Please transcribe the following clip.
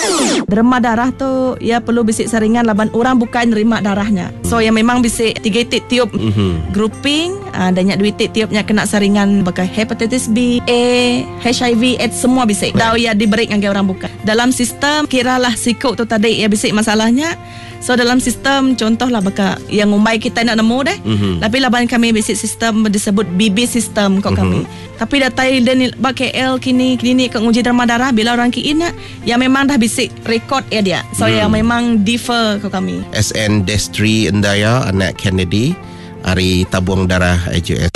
Derma darah tu ya perlu bisik saringan laban orang bukan nerima darahnya. So yang memang bisik 3 tiup grouping dan yak 2 tiupnya kena saringan pakai hepatitis B, A, HIV, AIDS semua bisik. Dah ya diberi dengan orang bukan. Dalam sistem kiralah sikuk tu tadi ya bisik masalahnya. So dalam sistem contohlah baka yang umbai kita nak nemu deh. Tapi laban kami bisik sistem disebut BB sistem kok kami. Tapi data dan KL kini klinik ke uji derma darah bila orang kiin yang memang dah bisik record ya dia. So yang memang differ kok kami. SN Destri Endaya anak Kennedy hari tabung darah AJS